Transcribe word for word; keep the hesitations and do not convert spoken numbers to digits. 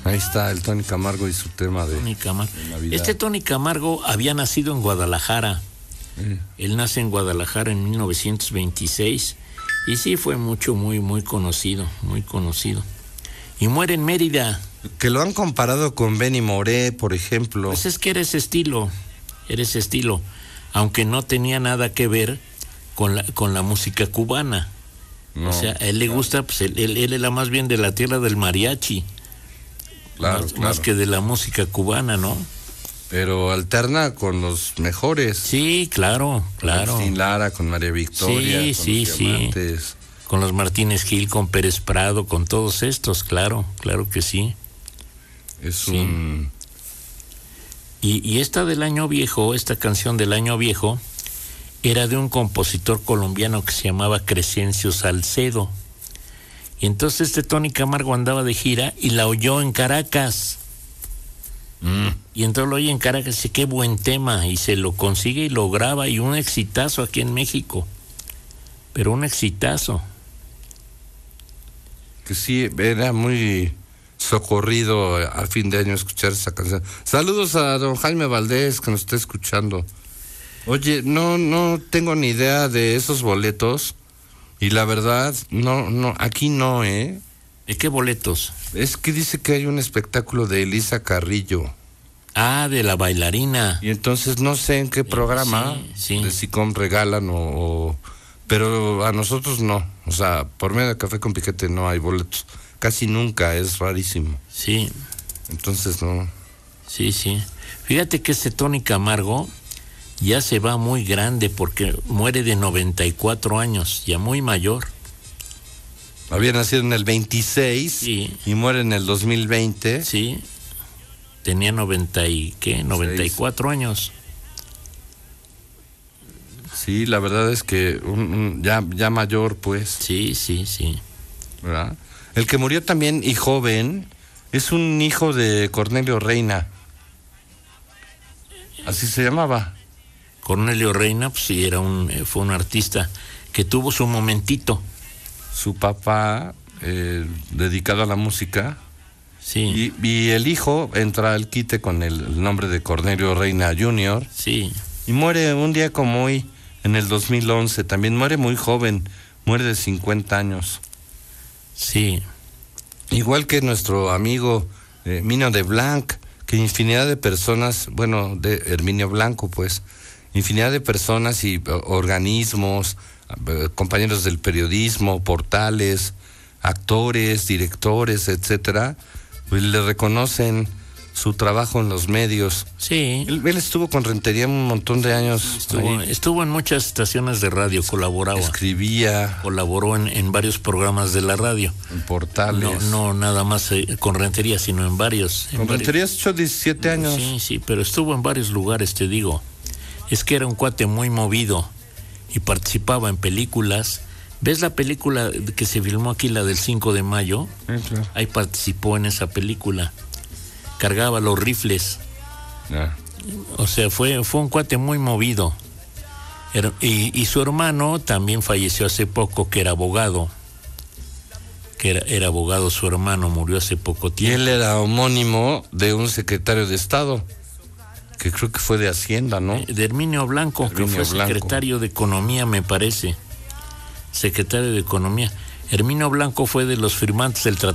Ahí está el Tony Camargo y su tema de, Tony Camargo. de Navidad. Este Tony Camargo había nacido en Guadalajara. Mm. Él nace en Guadalajara en mil novecientos veintiséis y sí fue mucho, muy, muy conocido, muy conocido. Y muere en Mérida. Que lo han comparado con Benny Moré, por ejemplo. Pues es que era ese estilo, era ese estilo, aunque no tenía nada que ver con la, con la música cubana. No, o sea, a él le gusta, pues él, él, él era más bien de la tierra del mariachi. Claro, más, claro. más que de la música cubana, ¿no? Pero alterna con los mejores. Sí, claro, claro. Con Agustín Lara, con María Victoria, sí, con sí, los sí. Diamantes. Con los Martínez Gil, con Pérez Prado, con todos estos, claro, claro que sí. Es sí. un... Y, y esta del Año Viejo, esta canción del Año Viejo, era de un compositor colombiano que se llamaba Crescencio Salcedo. Y entonces este Tony Camargo andaba de gira y la oyó en Caracas. Mm. Y entonces lo oye en Caracas y dice, qué buen tema. Y se lo consigue y lo graba y un exitazo aquí en México. Pero un exitazo. Que sí, era muy socorrido a fin de año escuchar esa canción. Saludos a don Jaime Valdés que nos está escuchando. Oye, no, no tengo ni idea de esos boletos. Y la verdad, no, no, aquí no, ¿eh? ¿De qué boletos? Es que dice que hay un espectáculo de Elisa Carrillo. Ah, de la bailarina. Y entonces no sé en qué programa, sí, sí. de SICOM regalan o, o... Pero a nosotros no. O sea, por medio de Café con Piquete no hay boletos. Casi nunca, es rarísimo. Sí. Entonces no. Sí, sí. Fíjate que este Tony Camargo ya se va muy grande porque muere de noventa y cuatro años, ya muy mayor. Había nacido en el veintiséis sí. y muere en el dos mil veinte. Sí, tenía noventa y, ¿qué? noventa y cuatro años. Sí, la verdad es que un, un, ya, ya mayor, pues. Sí, sí, sí. ¿Verdad? El que murió también y joven es un hijo de Cornelio Reina. Así se llamaba. Cornelio Reina, pues sí, era un, fue un artista que tuvo su momentito. Su papá, eh, dedicado a la música. Sí. Y, y el hijo entra al quite con el, el nombre de Cornelio Reina junior Sí. Y muere un día como hoy, en el dos mil once. También muere muy joven, muere de cincuenta años. Sí. Igual que nuestro amigo eh, Mino de Blanc, que infinidad de personas, bueno, de Herminio Blanco, pues, infinidad de personas y uh, organismos, uh, compañeros del periodismo, portales, actores, directores, etcétera, pues le reconocen su trabajo en los medios. Sí. Él, él estuvo con Rentería un montón de años. Estuvo, estuvo en muchas estaciones de radio, colaboraba. Escribía. Colaboró en, en varios programas de la radio. En portales. No, no nada más eh, con Rentería, sino en varios. En con varios, Rentería hecho diecisiete años. Sí, sí, pero estuvo en varios lugares, te digo. Es que era un cuate muy movido y participaba en películas. ¿Ves la película que se filmó aquí, la del cinco de mayo? Sí, claro. Ahí participó en esa película. Cargaba los rifles. Yeah. O sea, fue, fue un cuate muy movido. Era, y, y su hermano también falleció hace poco, que era abogado. Que era, era abogado su hermano, murió hace poco tiempo. Y él era homónimo de un secretario de Estado, que creo que fue de Hacienda, ¿no? De Herminio Blanco, Herminio que fue Blanco. Secretario de Economía, me parece. Secretario de Economía. Herminio Blanco fue de los firmantes del tratado